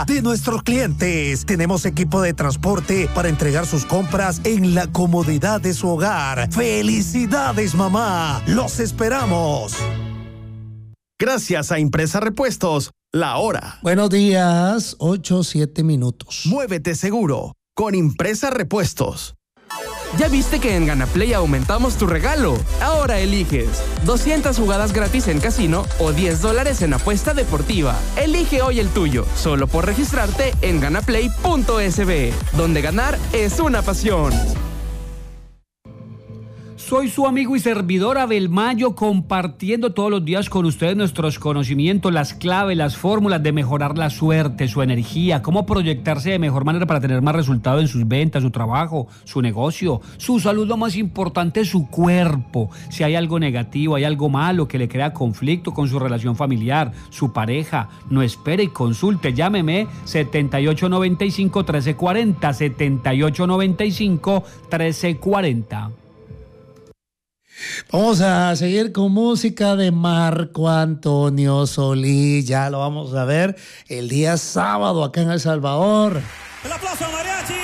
felicidad de nuestros clientes. Tenemos equipo de transporte para entregar sus compras en la comodidad de su hogar. ¡Felicidades, mamá! ¡Los esperamos! Gracias a Impresa Repuestos, la hora. Buenos días, 8:07 minutos. Muévete seguro con Impresa Repuestos. ¿Ya viste que en GanaPlay aumentamos tu regalo? Ahora eliges 200 jugadas gratis en casino o $10 en apuesta deportiva. Elige hoy el tuyo, solo por registrarte en ganaplay.sb, donde ganar es una pasión. Soy su amigo y servidor Abel Mayo, compartiendo todos los días con ustedes nuestros conocimientos, las claves, las fórmulas de mejorar la suerte, su energía, cómo proyectarse de mejor manera para tener más resultados en sus ventas, su trabajo, su negocio, su salud, lo más importante, su cuerpo. Si hay algo negativo, hay algo malo que le crea conflicto con su relación familiar, su pareja, no espere y consulte. Llámeme 7895-1340, 7895-1340. Vamos a seguir con música de Marco Antonio Solís. Ya lo vamos a ver el día sábado acá en El Salvador. El aplauso, mariachi.